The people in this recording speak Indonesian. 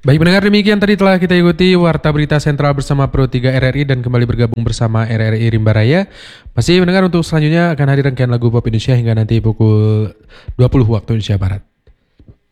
Baik pendengar, demikian tadi telah kita ikuti Warta Berita Sentral bersama Pro 3 RRI dan kembali bergabung bersama RRI Rimba Raya. Masih mendengar untuk selanjutnya akan hadir rangkaian lagu pop Indonesia hingga nanti pukul 20 waktu Indonesia Barat.